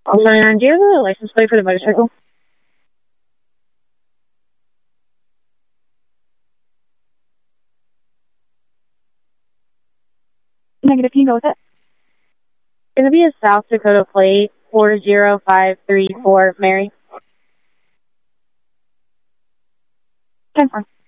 Do you have a license plate for the motorcycle? Negative, can you go with it? It's going to be a South Dakota plate, 40534, Mary. 10-4.